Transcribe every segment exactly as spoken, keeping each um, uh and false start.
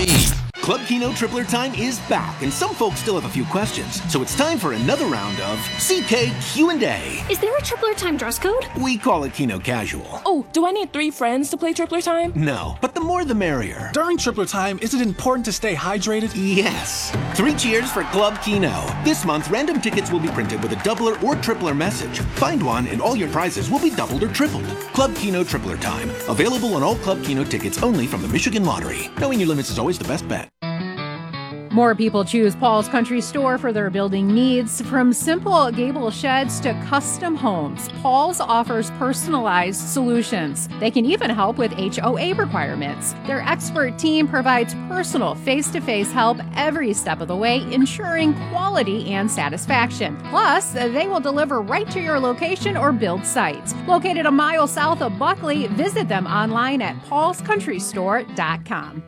speed. Club Keno Tripler Time is back, and some folks still have a few questions. So it's time for another round of C K Q and A. Is there a Tripler Time dress code? We call it Keno Casual. Oh, do I need three friends to play Tripler Time? No, but the more the merrier. During Tripler Time, is it important to stay hydrated? Yes. Three cheers for Club Keno. This month, random tickets will be printed with a doubler or tripler message. Find one, and all your prizes will be doubled or tripled. Club Keno Tripler Time. Available on all Club Keno tickets only from the Michigan Lottery. Knowing your limits is always the best bet. More people choose Paul's Country Store for their building needs. From simple gable sheds to custom homes, Paul's offers personalized solutions. They can even help with H O A requirements. Their expert team provides personal, face-to-face help every step of the way, ensuring quality and satisfaction. Plus, they will deliver right to your location or build site. Located a mile south of Buckley, visit them online at pauls country store dot com.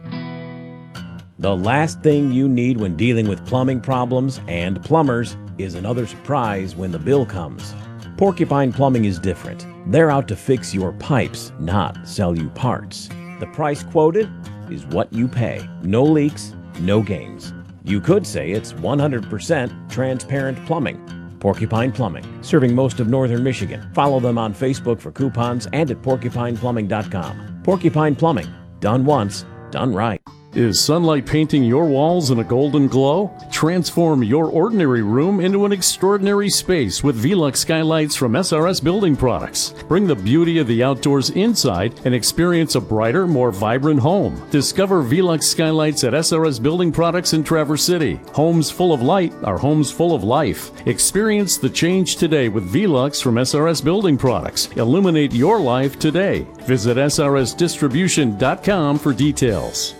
The last thing you need when dealing with plumbing problems and plumbers is another surprise when the bill comes. Porcupine Plumbing is different. They're out to fix your pipes, not sell you parts. The price quoted is what you pay. No leaks, no games. You could say it's one hundred percent transparent plumbing. Porcupine Plumbing, serving most of northern Michigan. Follow them on Facebook for coupons and at porcupine plumbing dot com. Porcupine Plumbing, done once, done right. Is sunlight painting your walls in a golden glow? Transform your ordinary room into an extraordinary space with Velux skylights from S R S Building Products. Bring the beauty of the outdoors inside and experience a brighter, more vibrant home. Discover Velux skylights at S R S Building Products in Traverse City. Homes full of light are homes full of life. Experience the change today with Velux from S R S Building Products. Illuminate your life today. Visit S R S distribution dot com for details.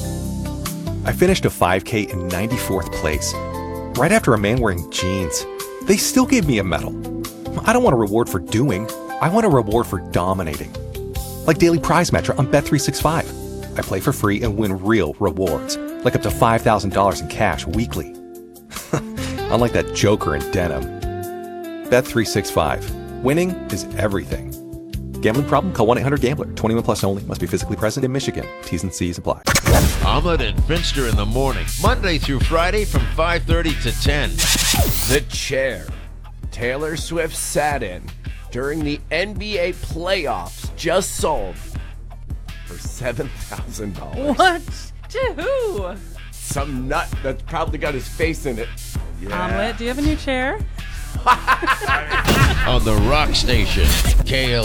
I finished a five K in ninety-fourth place, right after a man wearing jeans. They still gave me a medal. I don't want a reward for doing, I want a reward for dominating. Like Daily Prize Matcher on Bet three sixty-five. I play for free and win real rewards, like up to five thousand dollars in cash weekly. Unlike that joker in denim. Bet three sixty-five. Winning is everything. Gambling problem? Call one eight hundred gambler. twenty-one plus only. Must be physically present in Michigan. T's and C's apply. Ahmed and Finster in the morning, Monday through Friday from five thirty to ten. The chair Taylor Swift sat in during the N B A playoffs just sold for seven thousand dollars. What? To who? Some nut that's probably got his face in it. Yeah. Omelet, do you have a new chair? On the Rock Station, K L.